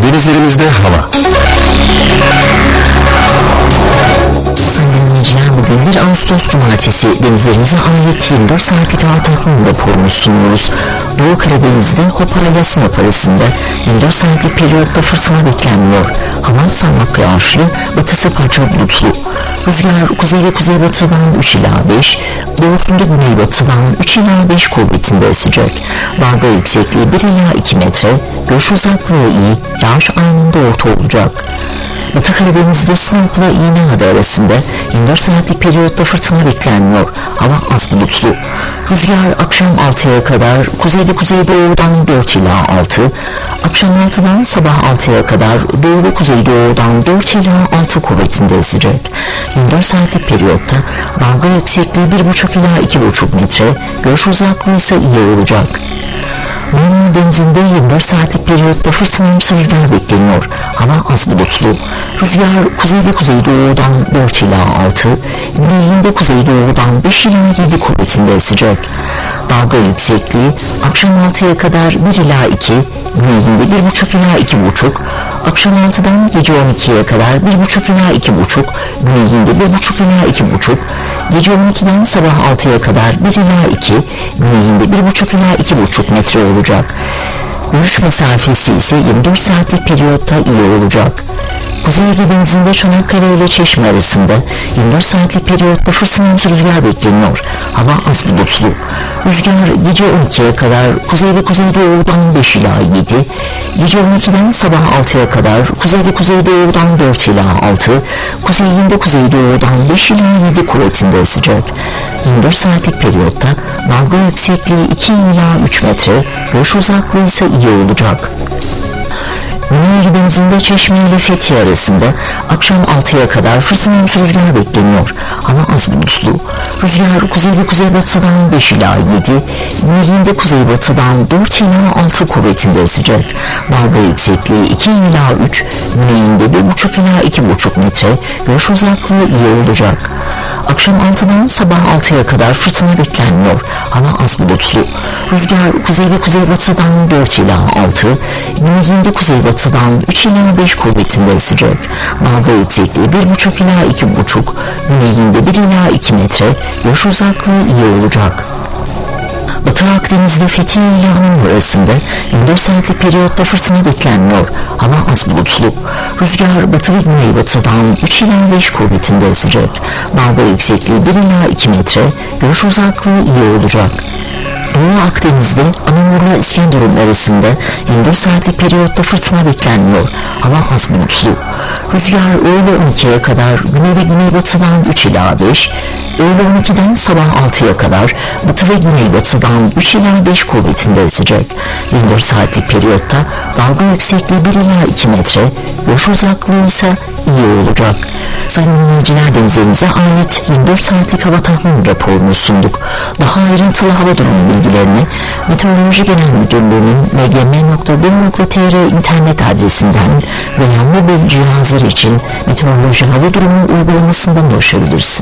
Denizlerimizde hava. Sayın dinleyiciler, bugün 1 Ağustos Cumartesi denizlerimize ait 24 saatlik hava tahmini raporunu sunuyoruz. Doğu Karadeniz'de Hopar'la Sinop arasında 24 saatlik periyotta fırtına beklenmiyor. Hava sağanak yağışlı, batısı parça bulutlu. Rüzgar kuzey ve kuzeybatıdan 3 ila 5, doğusunda güneybatıdan 3 ila 5 kuvvetinde esecek. Dalga yüksekliği 1 ila 2 metre, görüş uzaklığı iyi, yağış anında orta olacak. Batı Karadeniz'de Sinop'la İğneada arasında 24 saatlik periyotta fırtına beklenmiyor. Hava az bulutlu. Rüzgar akşam 6'ya kadar kuzey ve kuzeydoğudan 4 ila 6, akşam 6'dan sabah 6'ya kadar doğu ve kuzeydoğudan 4 ila 6 kuvvetinde esecek. 24 saatlik periyotta dalga yüksekliği 1,5 ila 2,5 metre, görüş uzaklığı ise iyi olacak. Marmara Denizi'nde 24 saatlik periyotta fırtınamsı rüzgar bekleniyor. Hava az bulutlu. Rüzgar kuzey ve kuzeydoğudan 4 ila 6, güneyinde kuzeydoğudan 5 ila 7 kuvvetinde esecek. Dalga yüksekliği akşam 6'ya kadar 1 ila 2, güneyinde 1,5 ila 2,5, akşam 6'dan gece 12'ye kadar 1,5 ila 2,5, güneyinde 1,5 ila 2,5, gece 12'den sabah 6'ya kadar 1 ila 2, güneyinde 1,5 ila 2,5 metre olacak. Görüş mesafesi ise 24 saatlik periyotta iyi olacak. Kuzey Ege Denizi'nde Çanakkale ile Çeşme arasında 24 saatlik periyotta fırtınamsı rüzgar bekleniyor. Hava az bulutlu. Rüzgar gece 12'ye kadar kuzey ve kuzeydoğudan 5 ila 7, gece 12'den sabah 6'ya kadar kuzey ve kuzeydoğudan 4 ila 6, kuzeyinde kuzeydoğudan 5 ila 7 kuvvetinde esecek. 24 saatlik periyotta dalga yüksekliği 2 ila 3 metre, görüş uzaklığı ise iyi olacak. Güney Ege Denizi'nde Çeşme ile Fethiye arasında akşam 6'ya kadar fırtınamsı rüzgar bekleniyor. Hava az bulutlu. Rüzgar kuzey ve kuzeybatıdan 5 ila 7, güneyinde kuzeybatıdan 4 ila 6 kuvvetinde esecek. Dalga yüksekliği 2 ila 3, güneyinde 1,5 ila 2,5 metre, görüş uzaklığı iyi olacak. Akşam 6'dan sabah 6'ya kadar fırtına beklenmiyor. Hava az bulutlu. Rüzgar kuzey ve kuzeybatıdan 4 ila 6, güneyinde kuzeybatıdan 3 ila 5 kuvvetinde esecek. Dalga yüksekliği 1,5 ila 2,5, güneyinde 1 ila 2 metre, görüş uzaklığı iyi olacak. Batı Akdeniz'de Fethiye ile Anamur arasında 24 saatlik periyotta fırtına beklenmiyor. Hava az bulutlu. Rüzgar batı ve güneybatıdan 3 ila 5 kuvvetinde esecek. Dalga yüksekliği 1 ila 2 metre, görüş uzaklığı iyi olacak. Doğu Akdeniz'de Anamur'la İskenderun arasında 24 saatlik periyotta fırtına beklenmiyor. Hava az bulutlu. Rüzgar öğle 12'ye kadar güney ve güneybatıdan 3 ila 5, öğle 12'den sabah 6'ya kadar batı ve güneybatıdan 3 ila 5 kuvvetinde esecek. 24 saatlik periyotta dalga yüksekliği 1 ila 2 metre, görüş uzaklığı ise iyi olacak. Sayın dinleyiciler, denizlerimize ait 24 saatlik hava tahmini raporunu sunduk. Daha ayrıntılı hava durumu bilgilerini Meteoroloji Genel Müdürlüğü'nün mgm.gov.tr internet adresinden veya mobil cihazlar için meteoroloji hava durumu uygulamasından ulaşabilirsiniz.